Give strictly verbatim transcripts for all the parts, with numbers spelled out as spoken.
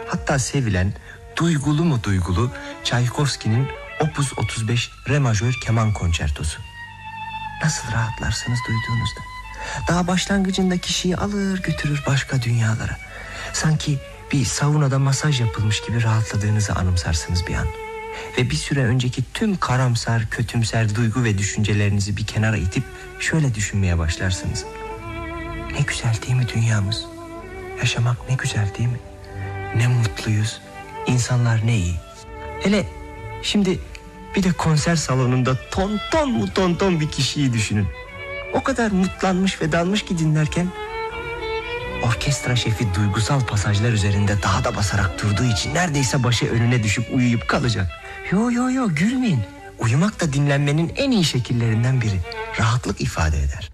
Hatta sevilen, duygulu mu duygulu Çaykovski'nin Opus otuz beş Re majör keman konçertosu. Nasıl rahatlarsınız duyduğunuzda. Daha başlangıcında kişiyi alır götürür başka dünyalara. Sanki bir saunada masaj yapılmış gibi rahatladığınızı anımsarsınız bir an. Ve bir süre önceki tüm karamsar, kötümser duygu ve düşüncelerinizi bir kenara itip şöyle düşünmeye başlarsınız. Ne güzel değil mi dünyamız? Yaşamak ne güzel değil mi? Ne mutluyuz. İnsanlar ne iyi. Hele şimdi bir de konser salonunda ton ton mu ton ton bir kişiyi düşünün. O kadar mutlanmış ve dalmış ki dinlerken orkestra şefi duygusal pasajlar üzerinde daha da basarak durduğu için neredeyse başı önüne düşüp uyuyup kalacak. Yo yo yo gülmeyin. Uyumak da dinlenmenin en iyi şekillerinden biri. Rahatlık ifade eder.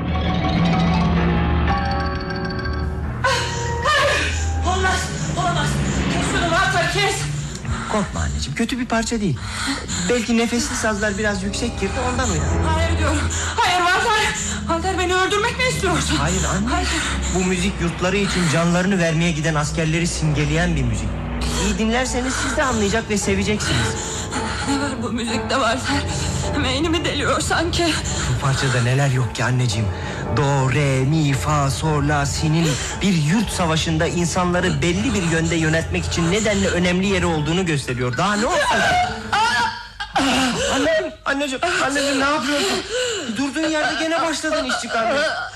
Olmaz, olamaz. Kes şunu Walter, kes. Korkma anneciğim, kötü bir parça değil. Belki nefesli sazlar biraz yüksek girdi, ondan uyandı. Hayır diyorum. Hayır Walter. Walter, beni öldürmek mi istiyorsun? Hayır anne. Hayır. Bu müzik yurtları için canlarını vermeye giden askerleri simgeleyen bir müzik. İyi dinlerseniz siz de anlayacak ve seveceksiniz. Ne var bu müzikte Walter? Beynimi deliyor sanki. Bu parçada neler yok ki anneciğim. Do, re, mi, fa, sol, la, si'nin bir yurt savaşında insanları belli bir yönde yönetmek için nedenle önemli yeri olduğunu gösteriyor. Daha ne olsun? Anneciğim, anneciğim, anneciğim ne yapıyorsun? Durduğun yerde gene başladın iş çıkarmaya.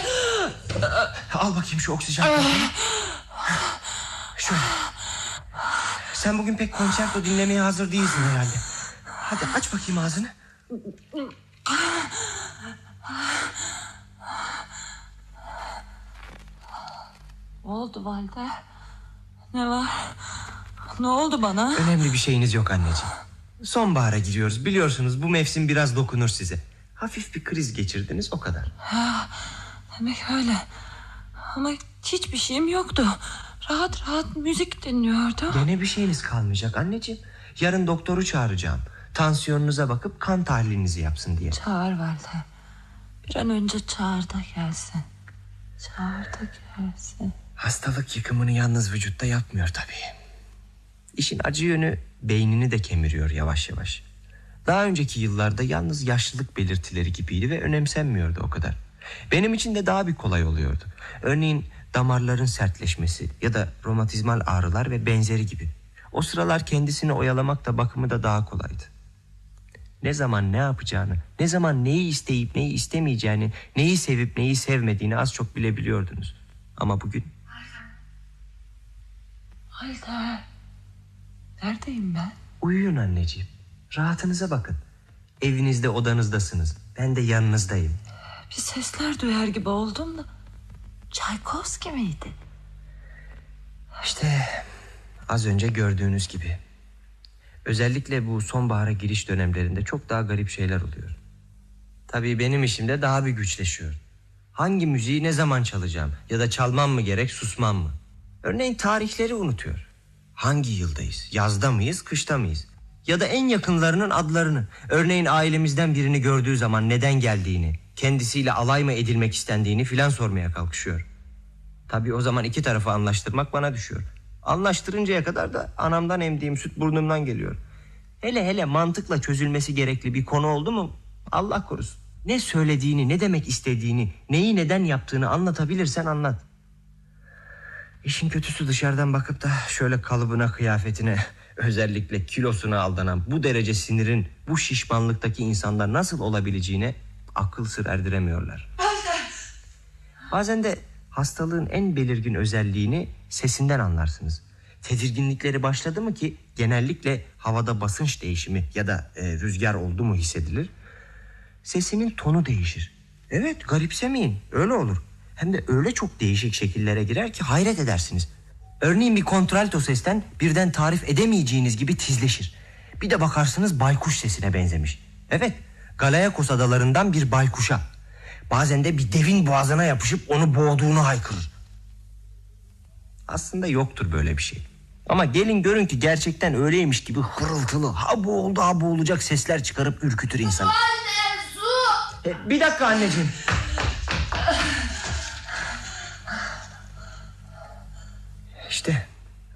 Al bakayım şu oksijen kapıyı. Şöyle. Sen bugün pek konçerto dinlemeye hazır değilsin herhalde. Hadi aç bakayım ağzını. Ne oldu Walter? Ne var? Ne oldu bana? Önemli bir şeyiniz yok anneciğim. Sonbahara giriyoruz, biliyorsunuz bu mevsim biraz dokunur size. Hafif bir kriz geçirdiniz, o kadar. Ha, demek öyle. Ama hiçbir şeyim yoktu. Rahat rahat müzik dinliyordum. Gene bir şeyiniz kalmayacak anneciğim. Yarın doktoru çağıracağım. Tansiyonunuza bakıp kan tahlilinizi yapsın diye. Çağır Walter. Bir an önce çağır da gelsin. Çağır da gelsin. Hastalık yıkımını yalnız vücutta yapmıyor tabii. İşin acı yönü beynini de kemiriyor yavaş yavaş. Daha önceki yıllarda yalnız yaşlılık belirtileri gibiydi ve önemsenmiyordu o kadar. Benim için de daha bir kolay oluyordu. Örneğin damarların sertleşmesi ya da romatizmal ağrılar ve benzeri gibi. O sıralar kendisini oyalamak da bakımı da daha kolaydı. Ne zaman ne yapacağını, ne zaman neyi isteyip neyi istemeyeceğini, neyi sevip neyi sevmediğini az çok bilebiliyordunuz. Ama bugün... Walter, neredeyim ben? Uyuyun anneciğim. Rahatınıza bakın. Evinizde, odanızdasınız. Ben de yanınızdayım. Bir sesler duyar gibi oldum da. Çaykovski miydi? İşte az önce gördüğünüz gibi. Özellikle bu sonbahara giriş dönemlerinde çok daha garip şeyler oluyor. Tabii benim işimde daha bir güçleşiyor. Hangi müziği ne zaman çalacağım ya da çalmam mı gerek, susmam mı? Örneğin tarihleri unutuyor. Hangi yıldayız? Yazda mıyız, kışta mıyız? Ya da en yakınlarının adlarını. Örneğin ailemizden birini gördüğü zaman neden geldiğini, kendisiyle alay mı edilmek istendiğini filan sormaya kalkışıyor. Tabii o zaman iki tarafı anlaştırmak bana düşüyor. Anlaştırıncaya kadar da anamdan emdiğim süt burnumdan geliyor. Hele hele mantıkla çözülmesi gerekli bir konu oldu mu Allah korusun. Ne söylediğini, ne demek istediğini, neyi neden yaptığını anlatabilirsen anlat. İşin kötüsü dışarıdan bakıp da şöyle kalıbına, kıyafetine, özellikle kilosuna aldanan bu derece sinirin bu şişmanlıktaki insanlar nasıl olabileceğine akıl sır erdiremiyorlar. Bazen de hastalığın en belirgin özelliğini sesinden anlarsınız. Tedirginlikleri başladı mı ki genellikle havada basınç değişimi ya da e, rüzgar oldu mu hissedilir. Sesinin tonu değişir. Evet, garipsemeyin, öyle olur. Hem de öyle çok değişik şekillere girer ki hayret edersiniz. Örneğin bir kontralto sesten birden tarif edemeyeceğiniz gibi tizleşir. Bir de bakarsınız baykuş sesine benzemiş. Evet, Galapagos adalarından bir baykuşa. Bazen de bir devin boğazına yapışıp onu boğduğunu haykırır. Aslında yoktur böyle bir şey. Ama gelin görün ki gerçekten öyleymiş gibi hırıltılı, ha bu oldu ha bu olacak sesler çıkarıp ürkütür insanı. Anne, su! E, bir dakika anneciğim. İşte